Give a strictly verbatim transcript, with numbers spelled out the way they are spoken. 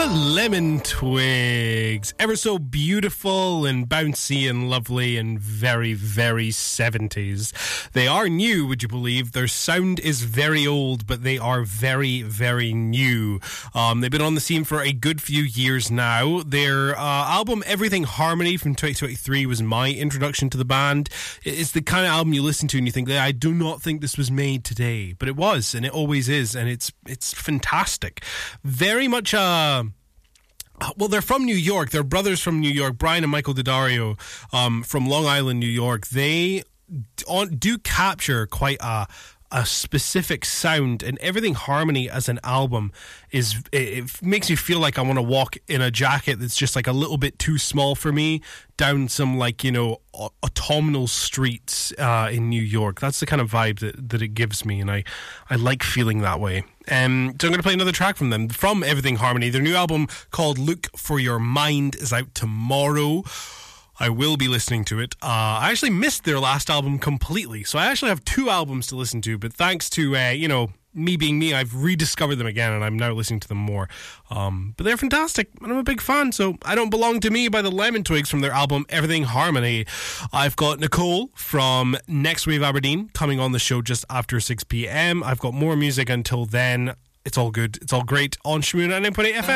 The Lemon Twigs, ever so beautiful and bouncy and lovely and very, very seventies. They are new, would you believe? Their sound is very old, but they are very, very new. Um, they've been on the scene for a good few years now. Their uh, album Everything Harmony from twenty twenty-three was my introduction to the band. It's the kind of album you listen to and you think, I do not think this was made today, but it was, and it always is, and it's it's fantastic. Very much a... Well, they're from New York. They're brothers from New York, Brian and Michael Daddario, um, from Long Island, New York. They do capture quite a, a specific sound, and Everything Harmony as an album is, it makes me feel like I want to walk in a jacket that's just like a little bit too small for me down some, like, you know, autumnal streets uh, in New York. That's the kind of vibe that, that it gives me, and I, I like feeling that way. Um, so I'm going to play another track from them, from Everything Harmony. Their new album called Look for Your Mind is out tomorrow. I will be listening to it. Uh, I actually missed their last album completely, so I actually have two albums to listen to, but thanks to, uh, you know, me being me, I've rediscovered them again, and I'm now listening to them more. Um, but they're fantastic, and I'm a big fan, so I Don't Belong to Me by the Lemon Twigs from their album Everything Harmony. I've got Nicole from Next Wave Aberdeen coming on the show just after six p.m. I've got more music until then. It's all good. It's all great on Shmoon ninety-nine point eight F M.